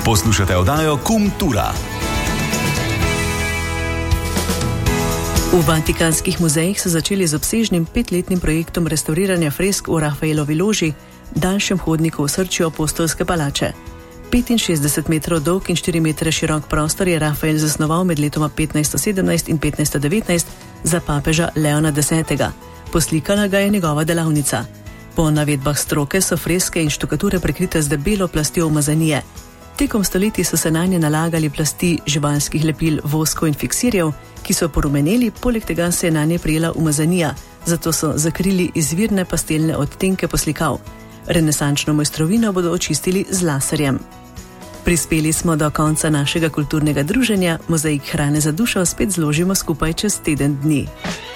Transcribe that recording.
Poslušate oddajo Kultura. V vatikanskih muzejih so začeli z obsežnim 5-letnim projektom restauriranja fresk v Rafaelovi loži, daljšem hodniku v srčju Apostolske palače. 65 metrov dolg in 4 metre širok prostor je Rafael zasnoval med letoma 1517 in 1519 za papeža Leona X. Poslikala ga je njegova delavnica. Po navedbah stroke so freske in štukature prekrite z debelo plastjo umazanije. Tekom stoletij so se nanje nalagali plasti živalskih lepil, voskov in fiksirjev, ki so porumeneli, poleg tega se je nanje prijela umazanija, zato so zakrili izvirne pastelne odtenke poslikav. Renesančno mojstrovino bodo očistili z laserjem. Prispeli smo do konca našega kulturnega druženja, mozaik hrane za dušo spet zložimo skupaj čez teden dni.